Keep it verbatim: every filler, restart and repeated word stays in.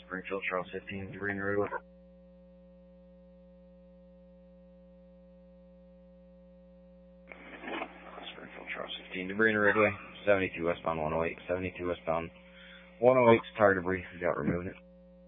Springfield, Charles fifteen, debris in the roadway. Springfield, Charles fifteen, debris in the roadway. seventy-two westbound one oh eight, seventy-two westbound one oh eight, tire debris. We got removing it.